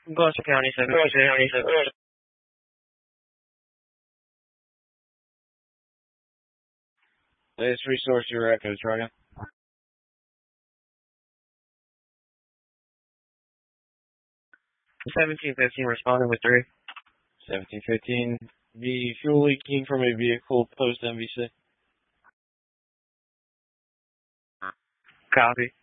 Gloucester County 7. Gloucester County 7. 'Latest resource, your echo, Charlie. 1715 responding with 3. 1715. The fuel leaking from a vehicle post MVC. Copy.